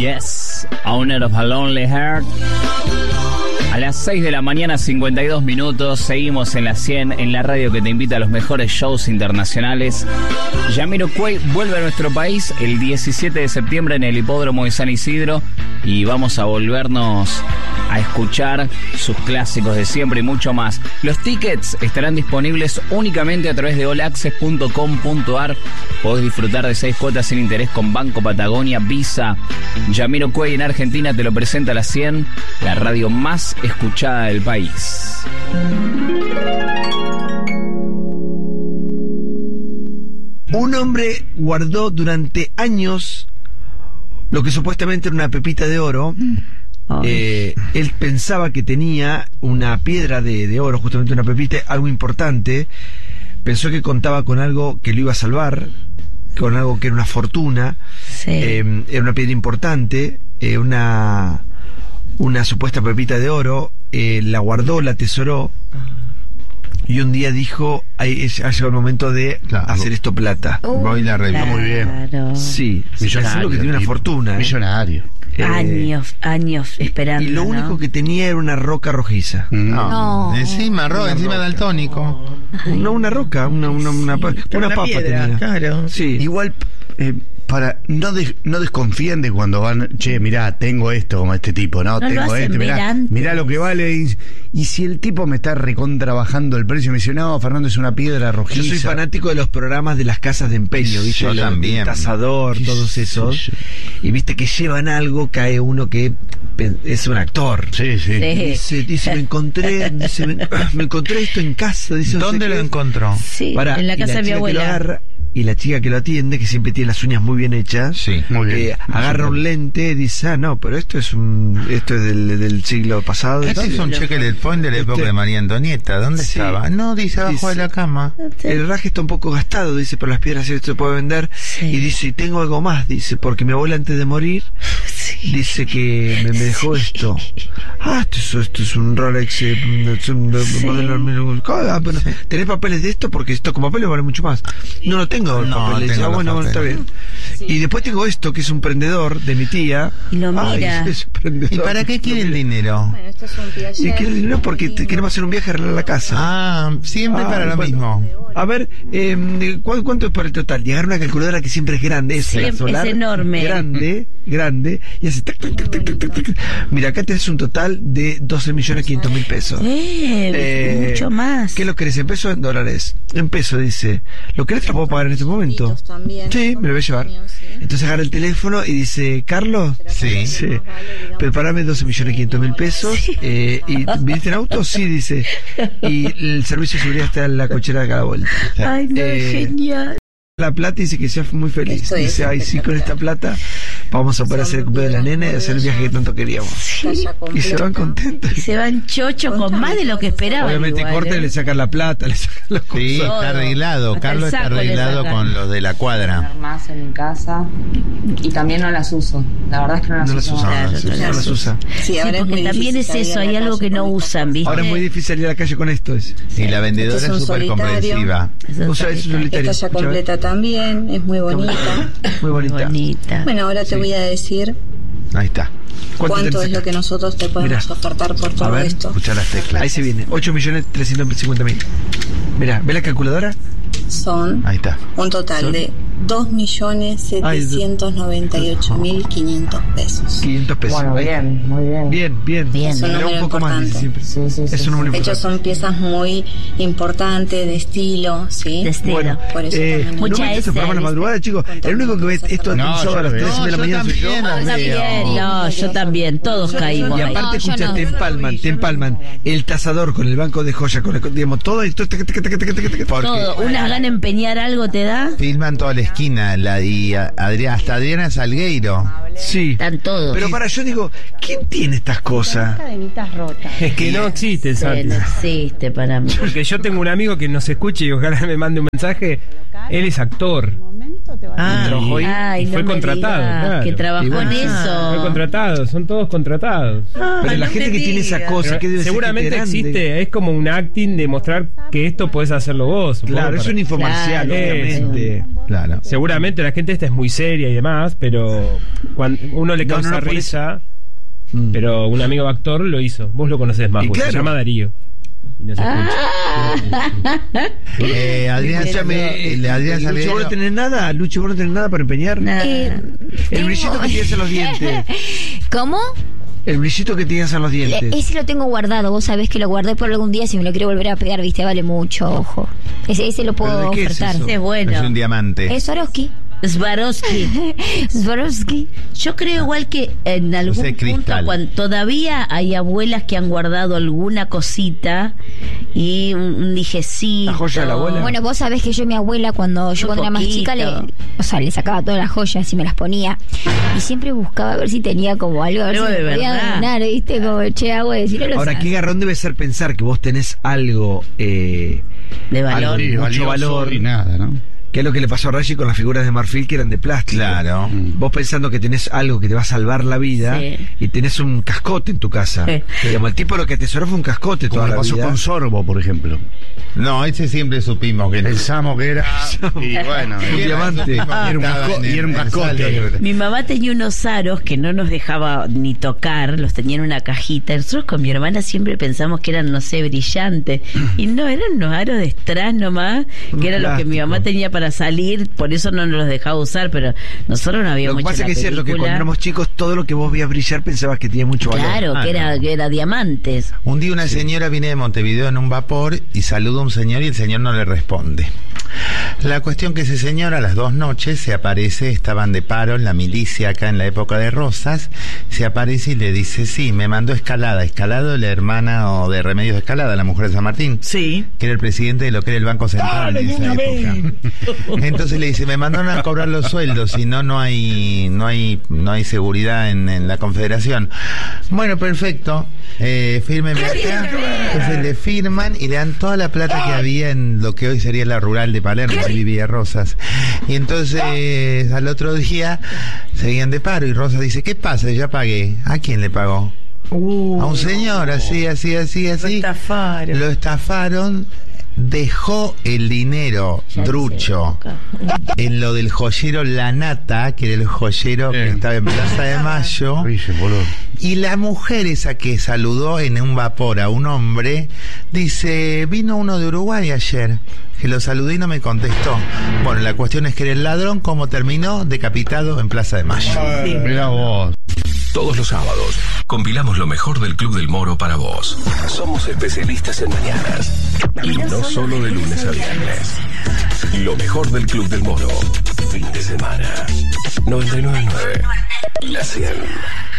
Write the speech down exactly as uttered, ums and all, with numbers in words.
Yes, Owner of a Lonely Heart. A las seis de la mañana, cincuenta y dos minutos, seguimos en la cien, en la radio que te invita a los mejores shows internacionales. Jamiroquai vuelve a nuestro país el diecisiete de septiembre en el Hipódromo de San Isidro y vamos a volvernos a escuchar sus clásicos de siempre y mucho más. Los tickets estarán disponibles únicamente a través de all access punto com punto a r. Podés disfrutar de seis cuotas sin interés con Banco Patagonia, Visa. Jamiroquai en Argentina te lo presenta a la cien, la radio más escuchada del país. Un hombre guardó durante años lo que supuestamente era una pepita de oro. Eh, él pensaba que tenía una piedra de, de oro, justamente una pepita, algo importante. Pensó que contaba con algo que lo iba a salvar, con algo que era una fortuna. Sí. Eh, era una piedra importante, eh, una, una supuesta pepita de oro. Eh, la guardó, la atesoró. Y un día dijo, ha llegado el momento de claro, hacer esto plata. Uh, Voy la revió muy bien. Sí, millonario, que tiene una fortuna. Millonario. Eh, años, años esperando. Y lo único ¿no? que tenía era una roca rojiza. No. no. Encima, ro, encima daltónico. No, una roca, una, una, una, una, una, una papa piedra, tenía. Claro. Sí. Igual, eh, para no des, no desconfíen de cuando van, che, mirá, tengo esto como este tipo, no, no tengo este, mirá, mirá lo que vale. Y, y si el tipo me está recontrabajando el precio, me dice, no, Fernando, es una piedra rojiza. Yo soy fanático de los programas de las casas de empeño, ¿viste? Yo el, también. El Tasador, todos esos. Sí, sí. Y viste que llevan algo, cae uno que es un actor. Sí, sí. sí. Dice, dice, me encontré, dice, me, me encontré esto en casa. Dice, ¿dónde lo encontró? Sí, Para, en la casa la de mi abuela. Y la chica que lo atiende, que siempre tiene las uñas muy bien hechas, sí, muy bien. Eh, agarra un lente y dice, ah, no, pero esto es un esto es del, del siglo pasado. Este es un cheque del point de la época este... de María Antonieta. ¿Dónde sí. estaba? No, dice, abajo dice, de la cama. El raje está un poco gastado, dice, pero las piedras esto se puede vender. Sí. Y dice, y tengo algo más, dice, porque mi abuela antes de morir, sí. dice que me, me dejó esto. Ah, esto, esto es un Rolex, eh, es un sí. modelo. Ah, bueno, sí. ¿tenés papeles de esto? Porque esto con papeles vale mucho más. No lo tengo. No, papeles. tengo Ah, bueno, bueno, está bien. Sí. Y después tengo esto, que es un prendedor de mi tía. Y lo mira. Ay, es ¿Y para qué quiere el dinero? Bueno, esto es un Piaget. Y quiere el dinero porque te, queremos hacer un viaje a arreglar la casa. Ah, siempre ah, para lo bueno. mismo. A ver, eh, ¿cuánto es por el total? Llegar a una calculadora que siempre es grande, es, sí, solar, es enorme. Grande, grande. Y hace tac, tac, tac, tac, tac, tac. Mira, acá tenés un total de doce millones quinientos mil pesos. Eh, eh, mucho más. ¿Qué lo querés? ¿En pesos o en dólares? En pesos, dice. ¿Lo querés? ¿Te lo puedo pagar en este momento? Sí, me lo voy a llevar. Entonces agarra el teléfono y dice, Carlos, sí, sí. prepárame doce millones quinientos mil pesos. Sí. Eh, ¿Y viniste en auto? Sí, dice. Y el servicio de seguridad está en la cochera de cada vuelta. Ay, no, eh, genial. La plata dice que sea muy feliz. Esto dice, es, ay, sí, con esta plata vamos a poder hacer el cumpleaños de la nena y hacer el viaje que tanto queríamos. Sí. Y se van contentos. Y se van chocho con más de lo que esperaban. Obviamente igual, corta ¿eh? y le sacan la plata, le sacan los cosas. Sí, está arreglado. Hasta Carlos está arreglado con los de la cuadra. Más en casa y también no las uso. La verdad es que no las no uso. Las usa, claro, no, no, no las usa. Sí, ahora sí, porque también es eso, hay algo que no usan, ¿viste? Ahora es muy difícil salir a la calle con esto. Es. Sí, y la vendedora es súper comprensiva. O sea, es solitario. Esta ya completa también, es muy bonita. Muy bonita. Muy bonita. Bueno, ahora te sí. voy a decir. Ahí está. ¿Cuánto es lo que nosotros te podemos Mirá. ofertar por todo a ver, esto? Escuchar las teclas. Ahí se viene, ocho millones trescientos cincuenta mil. Mirá, ¿ves la calculadora? Son Ahí está. un total ¿Son? de dos millones setecientos noventa y ocho mil quinientos pesos. quinientos pesos. Bueno, bien, muy bien. Bien, bien. Bien. Es un número un poco importante. Más, siempre. Sí, sí, sí. Es un número de importante. hecho, son piezas muy importantes, de estilo, ¿sí? De estilo. Bueno, por eso eh, también. Mucha ¿no ves esos programas a la madrugada, chicos? El único que ve esto no, sábado a las tres de la mañana soy yo. Yo también, no, yo también, todos yo, caímos. Y aparte, no, escucha, no. te empalman, te empalman el tasador con el banco de joya, con el, digamos, todo esto. Todo, unas ganas de empeñar algo te da. Filman toda la esquina, la y Adriana, hasta Adriana Salgueiro. Sí. Están todos. Pero para, yo digo, ¿quién tiene estas cosas? Es que no existe, Santi. No existe para mí. Porque yo tengo un amigo que nos escuche y ojalá me mande un mensaje. Él es actor. Ah, y, Ay, y fue no contratado. Claro. Que trabajó en eso. Fue contratado, son todos contratados. Ah, pero la gente que tiene esa cosa, que debe seguramente ser existe, es como un acting de mostrar que esto podés hacerlo vos. Claro, es un infomercial, claro, obviamente. Claro. Seguramente la gente esta es muy seria y demás, pero cuando uno le causa no, no, no, risa. Mm. Pero un amigo actor lo hizo. Vos lo conocés más, claro. Se llama Darío. Y no se escucha. eh, Adrián, me, Adrián Lucho, ¿vos no tenés nada? Lucho, ¿vos no tenés nada para empeñar? Eh, el brillito que tienes en los dientes. ¿Cómo? El brillito que tienes en los dientes. Ese lo tengo guardado. Vos sabés que lo guardé por algún día. Si me lo quiero volver a pegar, viste, vale mucho, ojo. Ese, ese lo puedo ofertar. Es ese es bueno. Es un diamante. Es Swarovski. Swarovski. Swarovski. Yo creo igual que en algún no sé, punto cuando todavía hay abuelas que han guardado alguna cosita y un, un dijecito. ¿La joya de la abuela? Bueno, vos sabés que yo mi abuela cuando yo cuando era más chica le, o sea, le sacaba todas las joyas y me las ponía y siempre buscaba a ver si tenía como algo, a ver algo si de me podía verdad. donar, ¿viste? Como che, agua de no Ahora, qué garrón debe ser pensar que vos tenés algo eh, de valor, algo, mucho valor y nada, ¿no? Que es lo que le pasó a Rashi con las figuras de marfil que eran de plástico. Claro. Mm. Vos pensando que tenés algo que te va a salvar la vida, sí, y tenés un cascote en tu casa. Sí. Digamos, el tipo lo que atesoró fue un cascote toda la vida. Como pasó con Sorbo, por ejemplo. No, ese siempre supimos que pensamos que era y bueno, un diamante. Ah, y, era un y era un cascote. Mi mamá tenía unos aros que no nos dejaba ni tocar, los tenía en una cajita. Nosotros con mi hermana siempre pensamos que eran, no sé, brillantes. Y no, eran unos aros de strass nomás, que era lo que mi mamá tenía para salir, por eso no nos los dejaba usar, pero nosotros no habíamos mucho. Lo que pasa es que es cierto que cuando éramos chicos todo lo que vos veías brillar pensabas que tenía mucho valor. Claro, ah, que, no. era, que era diamantes. Un día una sí. señora viene de Montevideo en un vapor y saluda a un señor y el señor no le responde. La cuestión que ese señor a las dos noches se aparece, estaban de paro en la milicia acá en la época de Rosas, se aparece y le dice, sí, me mandó Escalada, Escalado, la hermana o de Remedios de Escalada, la mujer de San Martín, sí, que era el presidente de lo que era el Banco Central de esa época. Entonces le dice, me mandaron a cobrar los sueldos, si no, no hay, no hay, no hay seguridad en, en la Confederación. Bueno, perfecto, eh, fírmeme acá. Entonces le firman y le dan toda la plata que había en lo que hoy sería la rural de Palermo, ahí vivía Rosas. Y entonces al otro día seguían de paro y Rosas dice, ¿qué pasa? Ya pagué. ¿A quién le pagó? Uh, a un señor, así, así, así, así. Lo estafaron. Lo estafaron. Dejó el dinero drucho en lo del joyero La Nata, que era el joyero que estaba en Plaza de Mayo, y la mujer esa que saludó en un vapor a un hombre dice, vino uno de Uruguay ayer, que lo saludé y no me contestó. Bueno, la cuestión es que era el ladrón, como terminó decapitado en Plaza de Mayo. Sí. Mirá vos. Todos los sábados compilamos lo mejor del Club del Moro para vos. Somos especialistas en mañanas. Y no solo de lunes a viernes. Lo mejor del Club del Moro. Fin de semana. noventa y nueve punto nueve. La cien.